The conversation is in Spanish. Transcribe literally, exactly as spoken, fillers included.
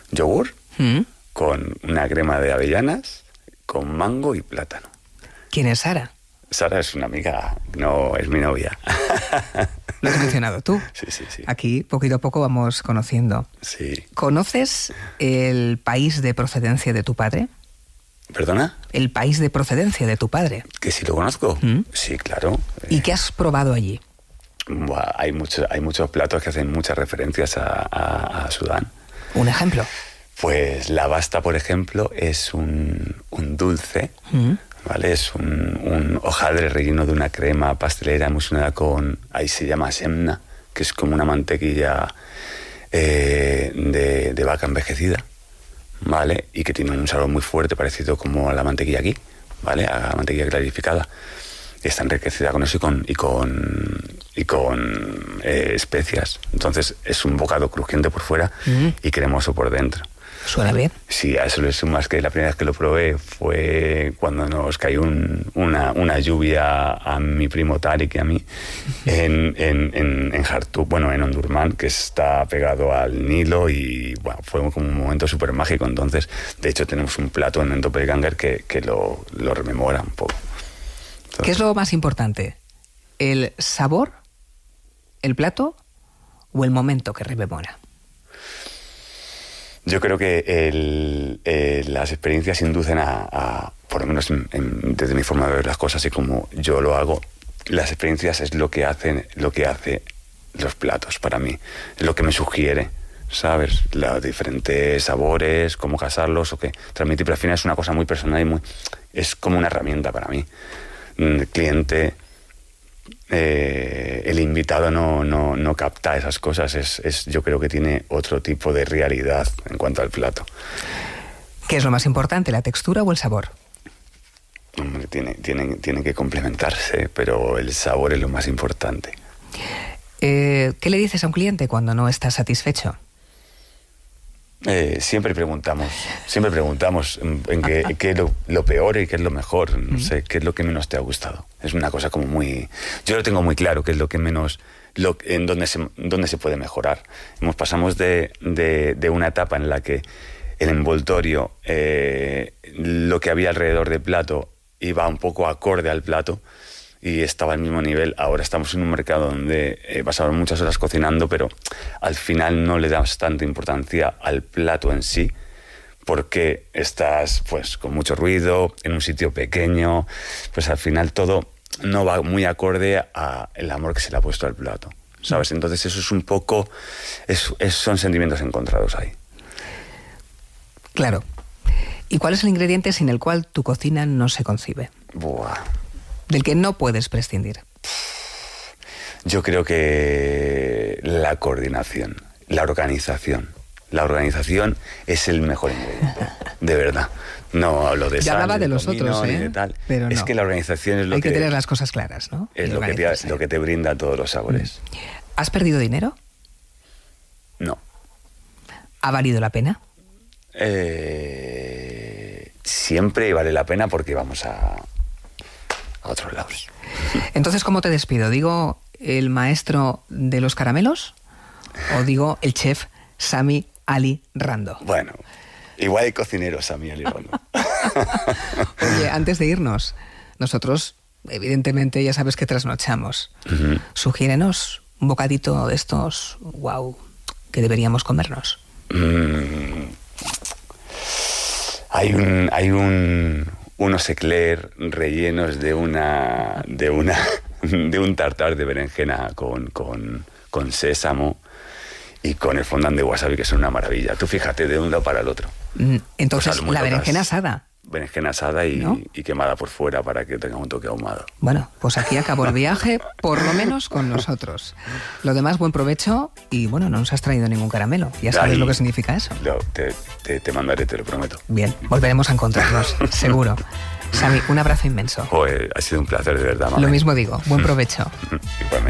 yogur, ¿Mm? con una crema de avellanas, con mango y plátano. ¿Quién es Sara? Sara es una amiga, no es mi novia. Lo has mencionado tú. Sí, sí, sí. Aquí, poquito a poco, vamos conociendo. Sí. ¿Conoces el país de procedencia de tu padre? ¿Perdona? El país de procedencia de tu padre. ¿Que sí lo conozco? ¿Mm? Sí, claro. ¿Y qué has probado allí? Buah, hay, mucho, hay muchos platos que hacen muchas referencias a, a, a Sudán. ¿Un ejemplo? Pues la basta, por ejemplo, es un, un dulce, ¿Mm? ¿vale? Es un, un hojaldre relleno de una crema pastelera emulsionada con, ahí se llama semna, que es como una mantequilla eh, de, de vaca envejecida, ¿vale? Y que tiene un sabor muy fuerte, parecido como a la mantequilla aquí, ¿vale? A la mantequilla clarificada. Está enriquecida con eso y con, y con, y con eh, especias. Entonces es un bocado crujiente por fuera Mm. y cremoso por dentro. ¿Suena bien? Sí, a eso le sumas que la primera vez que lo probé fue cuando nos cayó un, una, una lluvia a mi primo Tarek y a mí en, en, en, en Jartum, bueno, en Omdurman, que está pegado al Nilo, y bueno, fue como un momento súper mágico. Entonces, de hecho, tenemos un plato en Doppelganger que, que lo, lo rememora un poco. Entonces, ¿Qué es lo más importante? ¿El sabor, el plato o el momento que rememora? Yo creo que el, eh, las experiencias inducen a, a por lo menos en, en, desde mi forma de ver las cosas y como yo lo hago, las experiencias es lo que hacen, lo que hace los platos para mí, es lo que me sugiere, ¿sabes? Los diferentes sabores, cómo casarlos o qué transmitir, pero al final es una cosa muy personal y muy, es como una herramienta para mí. El cliente, eh, el invitado no, no, no capta esas cosas, es, es, yo creo que tiene otro tipo de realidad en cuanto al plato. ¿Qué es lo más importante, la textura o el sabor? Hombre, tiene, tienen, tienen que complementarse, pero el sabor es lo más importante. Eh, ¿Qué le dices a un cliente cuando no está satisfecho? Eh, siempre preguntamos, siempre preguntamos en, en qué, qué es lo, lo peor y qué es lo mejor, no sé, qué es lo que menos te ha gustado. Es una cosa como muy... Yo lo tengo muy claro, qué es lo que menos... Lo, en dónde se, dónde se puede mejorar. Hemos pasamos de, de, de una etapa en la que el envoltorio, eh, lo que había alrededor del plato, iba un poco acorde al plato y estaba al mismo nivel. Ahora estamos en un mercado donde eh, pasamos muchas horas cocinando, pero al final no le das tanta importancia al plato en sí, porque estás pues con mucho ruido, en un sitio pequeño, pues al final todo no va muy acorde al amor que se le ha puesto al plato, ¿sabes? Entonces eso es un poco, es, es, son sentimientos encontrados ahí. Claro. ¿Y cuál es el ingrediente sin el cual tu cocina no se concibe? Buah. Del que no puedes prescindir. Yo creo que la coordinación, la organización. La organización es el mejor ingrediente, de verdad. No hablo de Ya sal, hablaba de los comino, otros, ni ¿eh? de tal. Pero es no. que la organización es lo Hay que que... tener las cosas claras, ¿no? Es Y lo que, te, organizarse. lo que te brinda todos los sabores. ¿Has perdido dinero? No. ¿Ha valido la pena? Eh, siempre vale la pena porque vamos a, a otros lados. Entonces, ¿cómo te despido? ¿Digo el maestro de los caramelos o digo el chef Sami Ali Rando? Bueno, igual hay cocineros, Sami Ali Rando. Oye, antes de irnos, nosotros, evidentemente, ya sabes que trasnochamos. Uh-huh. Sugiérenos un bocadito de estos, wow, que deberíamos comernos. Mm. Hay un, hay un, unos eclairs rellenos de una, de una, de un tartar de berenjena con, con, con sésamo y con el fondant de wasabi, que son una maravilla. Tú fíjate de un lado para el otro. Entonces, Pues la berenjena asada. Berenjena asada y, ¿no? y quemada por fuera para que tenga un toque ahumado. Bueno, pues aquí acabó el viaje, por lo menos con nosotros. Lo demás, buen provecho y bueno, no nos has traído ningún caramelo. Ya sabes Ay, lo que significa eso. Lo, te, te, te mandaré, te lo prometo. Bien, volveremos a encontrarnos, seguro. Sami, un abrazo inmenso. Joder, ha sido un placer de verdad, mami. Lo mismo digo, buen provecho. Igualmente.